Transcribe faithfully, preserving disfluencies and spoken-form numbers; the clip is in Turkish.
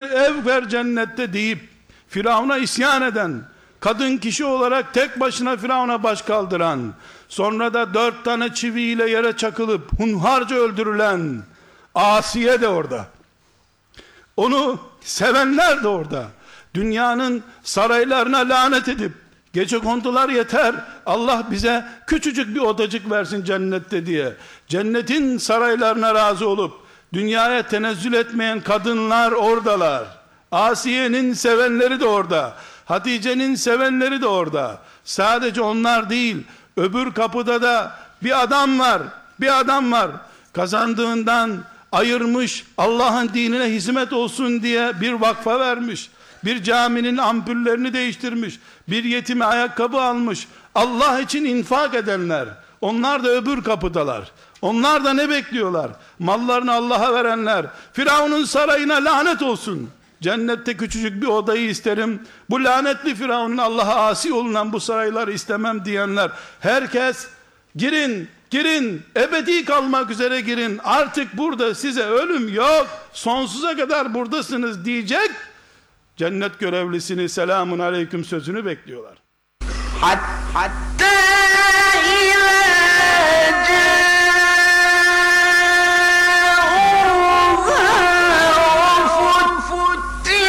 ev ver cennette deyip Firavun'a isyan eden, kadın kişi olarak tek başına Firavun'a baş kaldıran, sonra da dört tane çiviyle yere çakılıp hunharca öldürülen Asiye de orada. Onu sevenler de orada. Dünyanın saraylarına lanet edip gecekondular yeter, Allah bize küçücük bir odacık versin cennette diye cennetin saraylarına razı olup dünyaya tenezzül etmeyen kadınlar oradalar. Asiye'nin sevenleri de orada, Hatice'nin sevenleri de orada. Sadece onlar değil, öbür kapıda da bir adam var, bir adam var, kazandığından ayırmış, Allah'ın dinine hizmet olsun diye bir vakfa vermiş, bir caminin ampullerini değiştirmiş, bir yetime ayakkabı almış, Allah için infak edenler, onlar da öbür kapıdalar. Onlar da ne bekliyorlar? Mallarını Allah'a verenler. Firavun'un sarayına lanet olsun, cennette küçücük bir odayı isterim, bu lanetli Firavun'un Allah'a asi olunan bu sarayları istemem diyenler, herkes girin, girin, ebedi kalmak üzere girin, artık burada size ölüm yok, sonsuza kadar buradasınız diyecek cennet görevlisini selamun aleyküm sözünü bekliyorlar. Hatta